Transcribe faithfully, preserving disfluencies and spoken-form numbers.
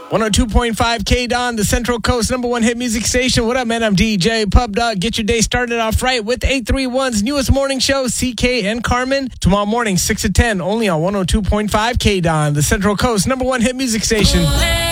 one oh two point five K-Don, the Central Coast number one hit music station. What up, man? I'm D J Pub Dog. Get your day started off right with eight thirty-one's newest morning show, C K and Carmen. Tomorrow morning, six to ten, only on one oh two point five K-Don, the Central Coast number one hit music station.